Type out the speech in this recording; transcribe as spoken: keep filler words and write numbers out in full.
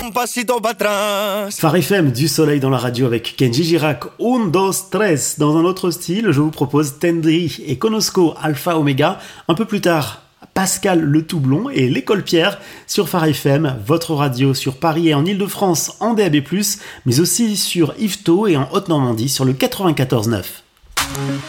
Un pasito para atrás. Phare F M, du soleil dans la radio avec Kenji Girac, Un, dos, tres. Dans un autre style, je vous propose Tendri et Konosko Alpha Omega. Un peu plus tard, Pascal Le Toublon et l'École Pierre sur Phare F M, votre radio sur Paris et en Ile-de-France en D A B plus, mais aussi sur Yvetot et en Haute-Normandie sur le quatre-vingt-quatorze neuf.